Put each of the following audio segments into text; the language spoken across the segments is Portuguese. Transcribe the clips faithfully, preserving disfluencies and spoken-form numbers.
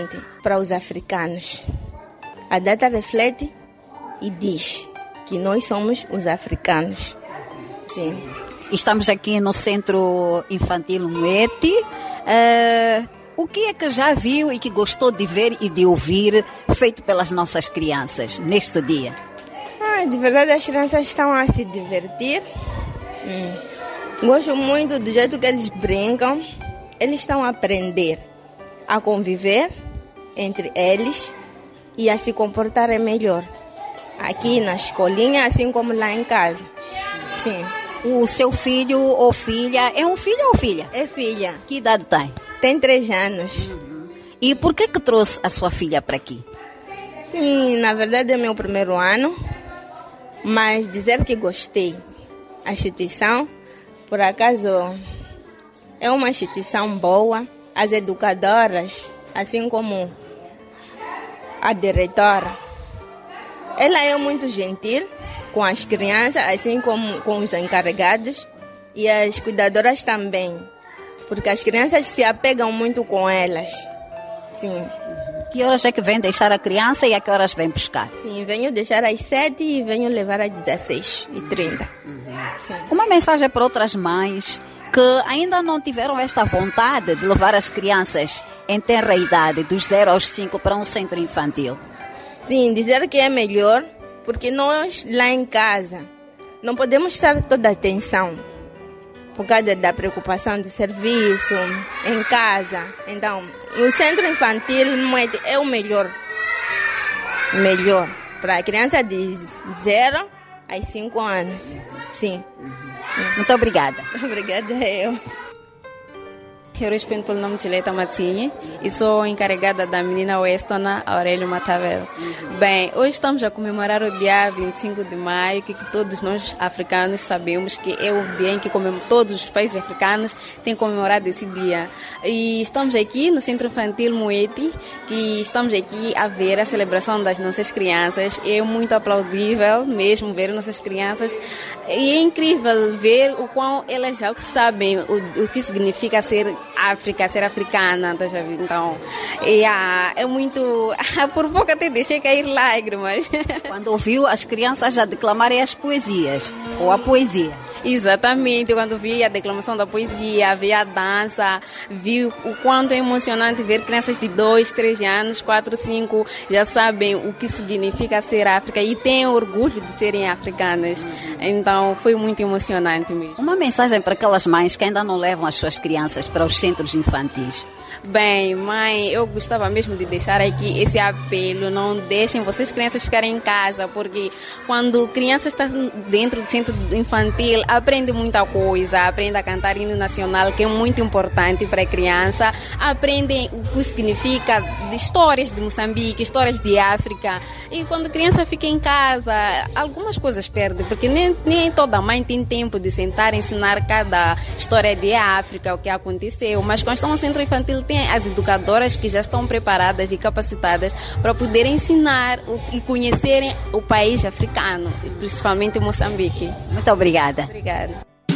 para os africanos. A data reflete e diz que nós somos os africanos. Sim. Estamos aqui no Centro Infantil Nweti. Uh, o que é que já viu e que gostou de ver e de ouvir feito pelas nossas crianças neste dia? Ah, de verdade, as crianças estão a se divertir. Hum. Gosto muito do jeito que eles brincam. Eles estão a aprender a conviver entre eles e a se comportarem melhor. Aqui na escolinha, assim como lá em casa. Sim. O seu filho ou filha, é um filho ou filha? É filha. Que idade tem? Tem três anos. Uhum. E por que que trouxe a sua filha para aqui? Sim, na verdade é meu primeiro ano, mas dizer que gostei. A instituição, por acaso, é uma instituição boa. As educadoras, assim como a diretora, ela é muito gentil com as crianças, assim como com os encarregados, e as cuidadoras também, porque as crianças se apegam muito com elas. Sim. Que horas é que vem deixar a criança e a que horas vem buscar? Sim, venho deixar às sete e venho levar às dezesseis e trinta. Uhum. Uma mensagem para outras mães que ainda não tiveram esta vontade de levar as crianças em tenra idade, dos zero aos cinco, para um centro infantil. Sim, dizer que é melhor, porque nós lá em casa não podemos estar toda a atenção por causa da preocupação do serviço, em casa. Então, o centro infantil é o melhor, melhor para a criança de zero a cinco anos. Sim. Muito obrigada. Obrigada eu. Eu respondo pelo nome de Leta Matinho e sou encarregada da menina Westona Aurélio Matavero. Uhum. Bem, hoje estamos a comemorar o dia vinte e cinco de maio, que, que todos nós africanos sabemos que é o dia em que todos os países africanos têm comemorado esse dia. E estamos aqui no Centro Infantil Nweti, que estamos aqui a ver a celebração das nossas crianças. É muito aplaudível mesmo ver nossas crianças. E é incrível ver o quão elas já sabem o, o que significa ser África, ser africana, tá já vendo? Então, yeah, é muito... Por pouco até deixei cair lágrimas. Quando ouviu as crianças já declamarem as poesias, ou a poesia. Exatamente, quando vi a declamação da poesia, vi a dança, vi o quanto é emocionante ver crianças de dois, três anos, quatro, cinco, já sabem o que significa ser África e têm orgulho de serem africanas. Então foi muito emocionante mesmo. Uma mensagem para aquelas mães que ainda não levam as suas crianças para os centros infantis. Bem, mãe, eu gostava mesmo de deixar aqui esse apelo, não deixem vocês crianças ficarem em casa, porque quando criança está dentro do centro infantil, aprende muita coisa, aprende a cantar hino nacional, que é muito importante para a criança, aprendem o que significa de histórias de Moçambique, histórias de África, e quando a criança fica em casa, algumas coisas perde, porque nem, nem toda mãe tem tempo de sentar e ensinar cada história de África, o que aconteceu, mas quando estão no centro infantil, tem as educadoras que já estão preparadas e capacitadas para poderem ensinar e conhecerem o país africano, principalmente Moçambique. Muito obrigada. Obrigada.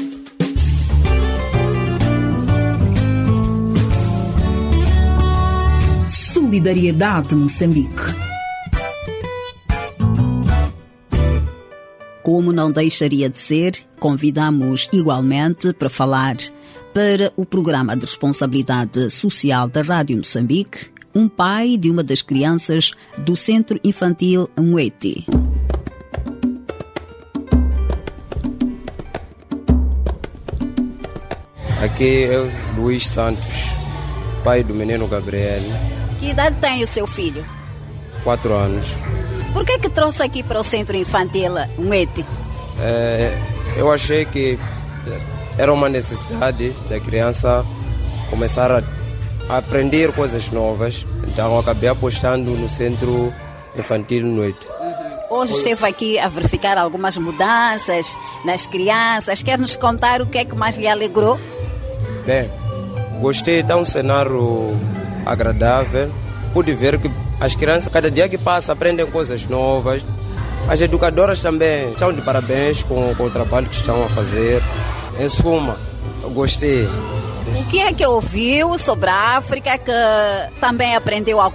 Solidariedade Moçambique. Como não deixaria de ser, convidamos igualmente para falar para o Programa de Responsabilidade Social da Rádio Moçambique, um pai de uma das crianças do Centro Infantil Nweti. Aqui é o Luís Santos, pai do menino Gabriel. Que idade tem o seu filho? Quatro anos. Por que que trouxe aqui para o Centro Infantil Nweti? É, eu achei que era uma necessidade da criança começar a aprender coisas novas, então eu acabei apostando no Centro Infantil Nweti. Uhum. Hoje esteve aqui a verificar algumas mudanças nas crianças. Quer nos contar o que é que mais lhe alegrou? Bem, gostei, está um cenário agradável. Pude ver que as crianças, cada dia que passa, aprendem coisas novas. As educadoras também estão de parabéns com, com o trabalho que estão a fazer. Em suma, eu gostei. O que é que ouviu sobre a África que também aprendeu alguma